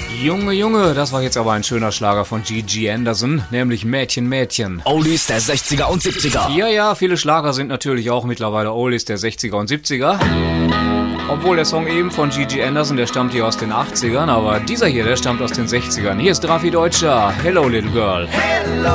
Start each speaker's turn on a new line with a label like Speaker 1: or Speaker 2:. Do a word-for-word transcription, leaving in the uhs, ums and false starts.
Speaker 1: Junge, Junge, das war jetzt aber ein schöner Schlager von Gigi Anderson, nämlich Mädchen, Mädchen.
Speaker 2: Oldies der sechziger und siebziger.
Speaker 1: Ja, ja, viele Schlager sind natürlich auch mittlerweile Oldies der sechziger und siebziger. Obwohl der Song eben von Gigi Anderson, der stammt hier aus den achtzigern, aber dieser hier, der stammt aus den sechzigern. Hier ist Raffi Deutscher, Hello Little Girl.
Speaker 3: Hello